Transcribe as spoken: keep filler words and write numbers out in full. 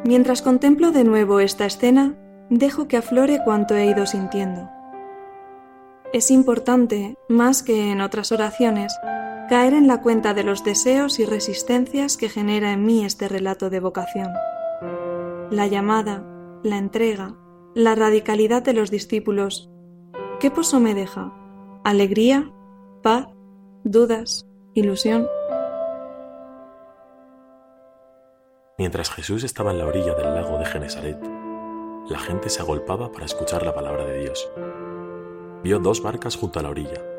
Mientras contemplo de nuevo esta escena, dejo que aflore cuanto he ido sintiendo. Es importante, más que en otras oraciones, caer en la cuenta de los deseos y resistencias que genera en mí este relato de vocación. La llamada, la entrega, la radicalidad de los discípulos. ¿Qué pozo me deja? ¿Alegría? ¿Paz? ¿Dudas? ¿Ilusión? Mientras Jesús estaba en la orilla del lago de Genesaret, la gente se agolpaba para escuchar la palabra de Dios. Vio dos barcas junto a la orilla,